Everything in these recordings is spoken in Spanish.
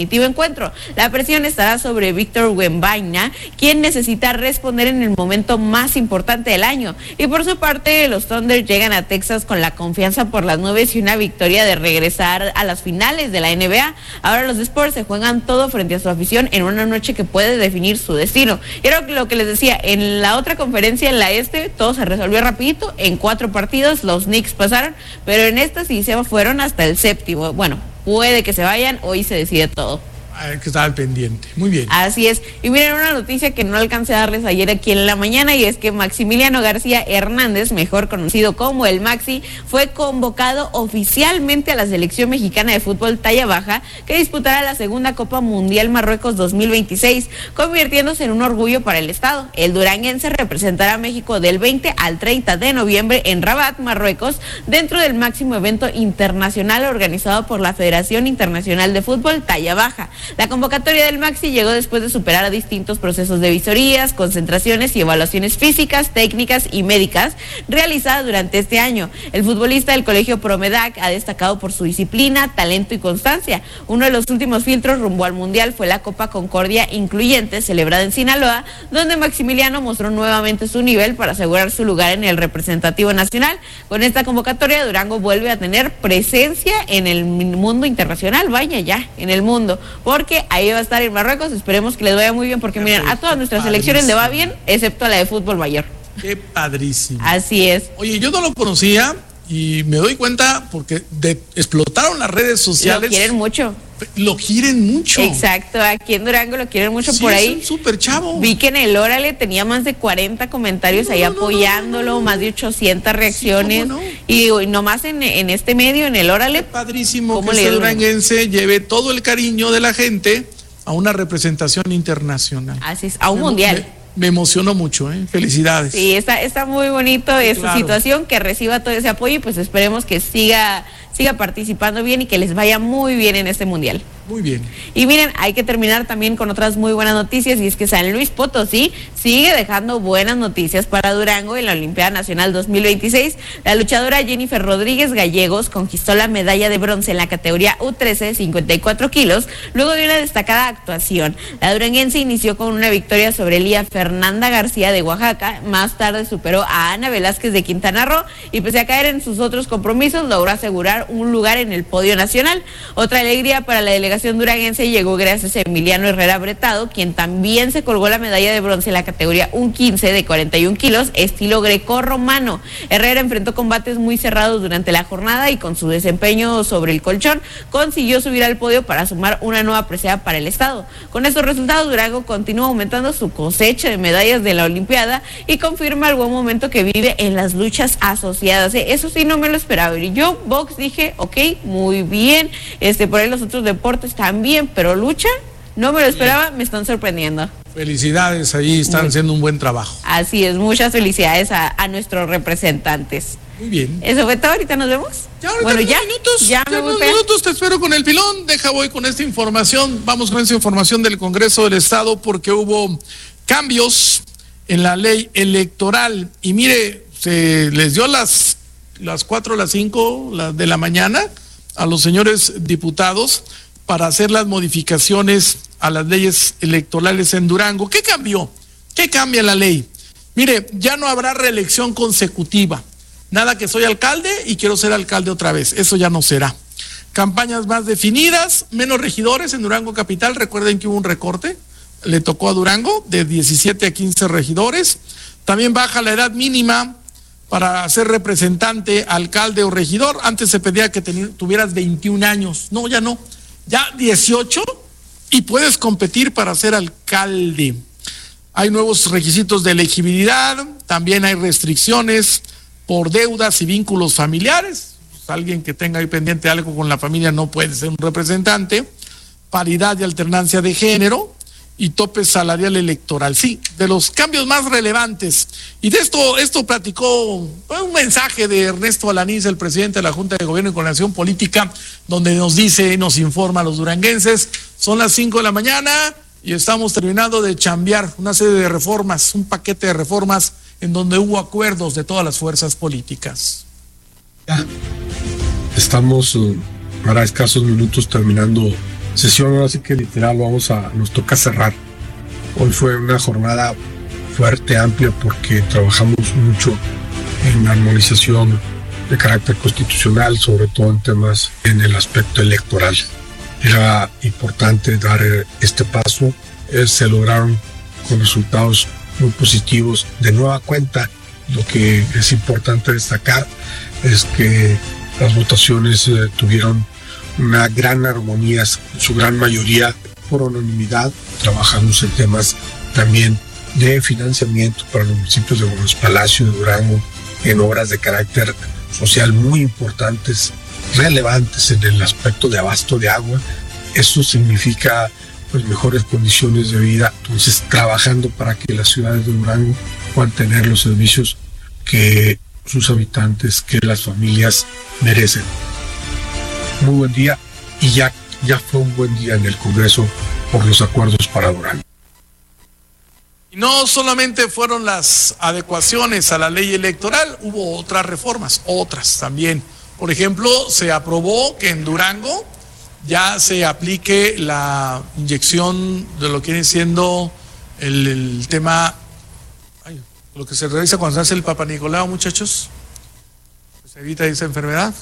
encuentro. La presión estará sobre Víctor Wembanyama, quien necesita responder en el momento más importante del año. Y por su parte, los Thunder llegan a Texas con la confianza por las nubes y una victoria de regresar a las finales de la NBA. Ahora los Spurs se juegan todo frente a su afición en una noche que puede definir su destino. Y era lo que les decía, en la otra conferencia, en la este, todo se resolvió rapidito, en 4 partidos los Knicks pasaron, pero en esta sí se fueron hasta el 7º. Bueno, puede que se vayan, hoy se decide todo. Hay que estar al pendiente. Muy bien. Así es. Y miren, una noticia que no alcancé a darles ayer aquí en la mañana, y es que Maximiliano García Hernández, mejor conocido como el Maxi, fue convocado oficialmente a la selección mexicana de fútbol talla baja, que disputará la segunda Copa Mundial Marruecos 2026, convirtiéndose en un orgullo para el estado. El duranguense representará a México del 20 al 30 de noviembre en Rabat, Marruecos, dentro del máximo evento internacional organizado por la Federación Internacional de Fútbol talla baja. La convocatoria del Maxi llegó después de superar a distintos procesos de visorías, concentraciones y evaluaciones físicas, técnicas y médicas realizadas durante este año. El futbolista del Colegio Promedac ha destacado por su disciplina, talento y constancia. Uno de los últimos filtros rumbo al Mundial fue la Copa Concordia Incluyente, celebrada en Sinaloa, donde Maximiliano mostró nuevamente su nivel para asegurar su lugar en el representativo nacional. Con esta convocatoria, Durango vuelve a tener presencia en el mundo internacional, vaya ya, en el mundo, porque ahí va a estar en Marruecos. Esperemos que les vaya muy bien, porque miren, a todas nuestras selecciones le va bien, excepto a la de fútbol mayor. Qué padrísimo. Así es. Oye, yo no lo conocía y me doy cuenta porque explotaron las redes sociales. Lo quieren mucho. Lo quieren mucho. Exacto, aquí en Durango lo quieren mucho. Sí, por ahí. Es un súper chavo. Vi que en el Órale tenía más de 40 comentarios ahí apoyándolo, más de 800 reacciones. Sí, y nomás en este medio, en el Órale. Qué padrísimo que este duranguense lleve todo el cariño de la gente a una representación internacional. Así es, a un mundial. Me emocionó mucho, felicidades. Sí, está muy bonito esta situación, que reciba todo ese apoyo, y pues esperemos que siga participando bien y que les vaya muy bien en este mundial. Muy bien. Y miren, hay que terminar también con otras muy buenas noticias, y es que San Luis Potosí sigue dejando buenas noticias para Durango en la Olimpiada Nacional 2026. La luchadora Jennifer Rodríguez Gallegos conquistó la medalla de bronce en la categoría U13 de 54 kilos, luego de una destacada actuación. La duranguense inició con una victoria sobre Lía Fernanda García de Oaxaca, más tarde superó a Ana Velázquez de Quintana Roo, y pese a caer en sus otros compromisos, logró asegurar un lugar en el podio nacional. Otra alegría para la delegación duranguense llegó gracias a Emiliano Herrera Bretado, quien también se colgó la medalla de bronce en la categoría U15 de 41 kilos, estilo grecorromano. Herrera enfrentó combates muy cerrados durante la jornada, y con su desempeño sobre el colchón consiguió subir al podio para sumar una nueva presea para el estado. Con estos resultados, Durango continúa aumentando su cosecha de medallas de la Olimpiada y confirma el buen momento que vive en las luchas asociadas. Eso sí, no me lo esperaba. Y yo, box, dije, ok, muy bien. Por ahí los otros deportes también, pero lucha, no me lo esperaba, me están sorprendiendo. Felicidades, ahí están haciendo un buen trabajo. Así es, muchas felicidades a nuestros representantes. Muy bien. Eso fue todo, ahorita nos vemos. Unos minutos, te espero con el pilón. Voy con esta información. Vamos con esta información del Congreso del Estado, porque hubo cambios en la ley electoral. Y mire, se les dio las 4 o las 5 de la mañana a los señores diputados para hacer las modificaciones a las leyes electorales en Durango. ¿Qué cambió? ¿Qué cambia la ley? Mire, ya no habrá reelección consecutiva. Nada que soy alcalde y quiero ser alcalde otra vez. Eso ya no será. Campañas más definidas, menos regidores en Durango Capital. Recuerden que hubo un recorte, le tocó a Durango de 17 a 15 regidores. También baja la edad mínima para ser representante, alcalde o regidor. Antes se pedía que tuvieras 21 años. No, ya no. Ya 18 y puedes competir para ser alcalde. Hay nuevos requisitos de elegibilidad, también hay restricciones por deudas y vínculos familiares. Alguien que tenga ahí pendiente algo con la familia no puede ser un representante. Paridad y alternancia de género y tope salarial electoral. Sí, de los cambios más relevantes. Y de esto platicó un mensaje de Ernesto Alanís, el presidente de la Junta de Gobierno y Coordinación Política, donde nos informa a los duranguenses. Son las 5 de la mañana y estamos terminando de chambear una serie de reformas, un paquete de reformas en donde hubo acuerdos de todas las fuerzas políticas. Ya estamos para escasos minutos terminando sesión, ahora sí que literal nos toca cerrar. Hoy fue una jornada fuerte, amplia, porque trabajamos mucho en armonización de carácter constitucional, sobre todo en temas en el aspecto electoral. Era importante dar este paso, se lograron con resultados muy positivos. De nueva cuenta, lo que es importante destacar es que las votaciones tuvieron una gran armonía, su gran mayoría por unanimidad. Trabajamos en temas también de financiamiento para los municipios de Gómez Palacio, de Durango, en obras de carácter social muy importantes, relevantes en el aspecto de abasto de agua. Eso significa pues mejores condiciones de vida, entonces trabajando para que las ciudades de Durango puedan tener los servicios que sus habitantes, que las familias merecen. Muy buen día, y ya fue un buen día en el Congreso por los acuerdos para Durango. Y no solamente fueron las adecuaciones a la ley electoral, hubo otras reformas, otras también. Por ejemplo, se aprobó que en Durango ya se aplique la inyección de lo que viene siendo el tema, lo que se realiza cuando se hace el Papa Nicolau, muchachos. Se evita esa enfermedad.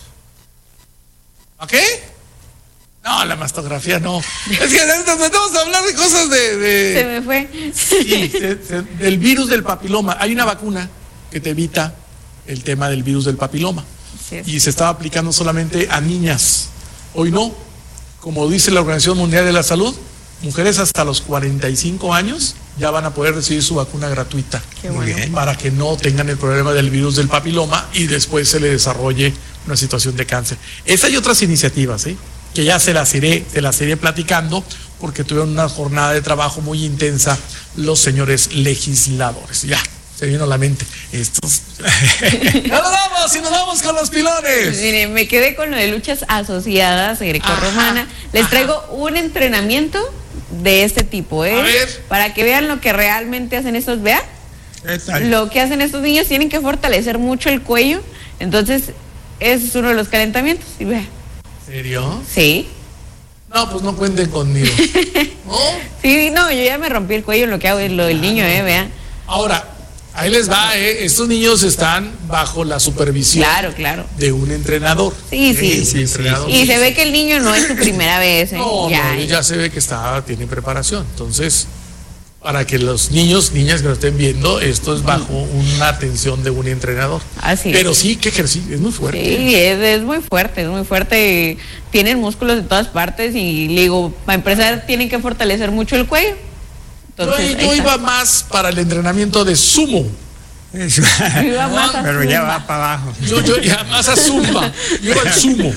¿A qué? No, la mastografía no. Es que nos metemos a hablar de cosas de... Se me fue. Sí, del virus del papiloma. Hay una vacuna que te evita el tema del virus del papiloma. Sí. Y se estaba aplicando solamente a niñas. Hoy no. Como dice la Organización Mundial de la Salud, mujeres hasta los 45 años ya van a poder recibir su vacuna gratuita. Qué bueno. Para que no tengan el problema del virus del papiloma y después se le desarrolle una situación de cáncer. Esa y otras iniciativas, que ya se las iré platicando, porque tuvieron una jornada de trabajo muy intensa los señores legisladores. Ya, se vino a la mente estos. ¡Ya nos vamos! ¡Y nos vamos con los pilones! Pues mire, me quedé con lo de luchas asociadas grecorromana. Les traigo un entrenamiento de este tipo, A ver. para que vean lo que realmente hacen estos. Vean, lo que hacen estos niños, tienen que fortalecer mucho el cuello. Entonces, ese es uno de los calentamientos. Y vean. ¿En serio? Sí. No, pues no cuenten conmigo. ¿No? Sí, no, yo ya me rompí el cuello en lo que hago, lo del niño, vean. Ahora, ahí les va, estos niños están bajo la supervisión Claro. de un entrenador. Sí. Entrenador. Y se ve que el niño no es su primera vez. Ya se ve que tiene preparación. Entonces, para que los niñas que nos estén viendo, esto es bajo una atención de un entrenador. Así Pero es. sí, que ejercicio, es muy fuerte. Sí, es muy fuerte. Tienen músculos de todas partes y le digo, para empezar tienen que fortalecer mucho el cuello. Entonces, yo iba más para el entrenamiento de sumo. Yo iba más a pero zumba. ya va para abajo. Yo ya más a zumba. Yo iba al sumo.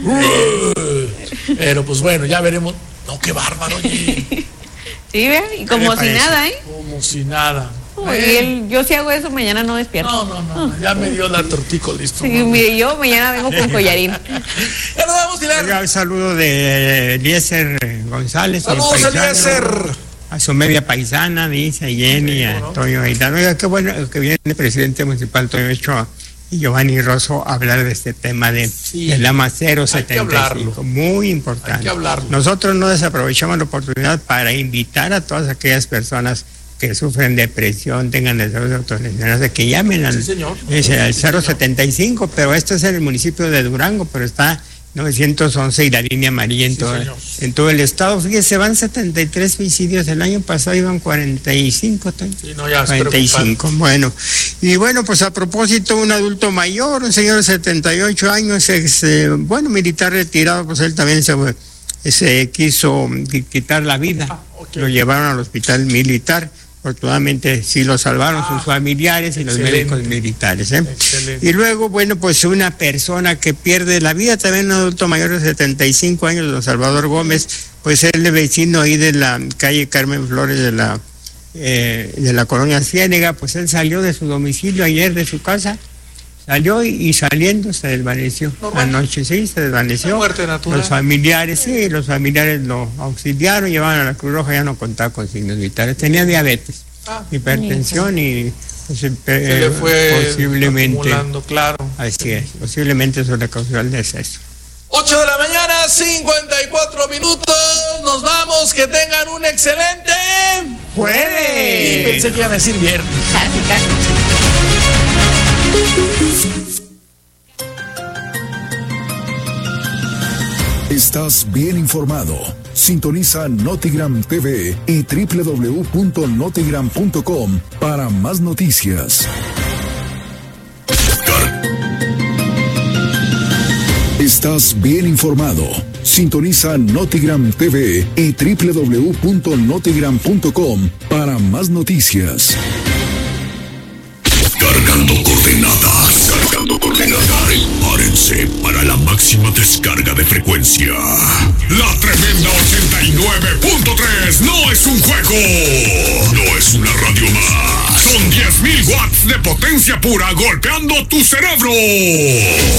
Pero pues bueno, ya veremos. No, qué bárbaro, oye. Sí, vean, y como si parece? nada, Como si nada. Yo si hago eso mañana no despierto. No, ya me dio la tortícolis, listo. Sí, mire, yo mañana vengo con collarín. Ya nos vamos, Pilar. Oiga, un saludo de Eliezer González. Saludos, el paisano, Eliezer. A su media paisana, dice, a Jenny, a Antonio Aitano. Oiga, qué bueno que viene el presidente municipal Antonio Ochoa y Giovanni Rosso a hablar de este tema del AMA 075. Muy importante. Hay que hablarlo. Nosotros no desaprovechamos la oportunidad para invitar a todas aquellas personas que sufren depresión, tengan deseos de autolesionarse, que llamen al 075, pero esto es en el municipio de Durango, pero está 911 y la línea amarilla en todo el estado. Fíjese, van 73 suicidios, el año pasado iban 45. Ya 45, bueno. Y bueno, pues a propósito, un adulto mayor, un señor de 78 años, militar retirado, pues él también se quiso quitar la vida. Lo llevaron al hospital militar. Afortunadamente sí lo salvaron sus familiares y los médicos militares. Y luego, bueno, pues una persona que pierde la vida, también un adulto mayor de 75 años, don Salvador Gómez, pues él es vecino ahí de la calle Carmen Flores de la colonia Ciénega, pues él salió de su domicilio ayer de su casa, salió y saliendo se desvaneció. Anoche se desvaneció. Muerte natural. Los familiares lo auxiliaron, llevaron a la Cruz Roja, ya no contaba con signos vitales. Tenía diabetes, hipertensión y pues, se le fue posiblemente acumulando, claro. Así es, posiblemente eso le causó el deceso. 8 de la mañana, 54 minutos. Nos vamos, que tengan un excelente jueves. Pensé que iban a decir viernes. Estás bien informado. Sintoniza Notigram TV y www.notigram.com para más noticias. Estás bien informado. Sintoniza Notigram TV y www.notigram.com para más noticias. Cargando coordenadas. Prepárense para la máxima descarga de frecuencia. La tremenda 89.3 no es un juego. No es una radio más. Son 10.000 watts de potencia pura golpeando tu cerebro.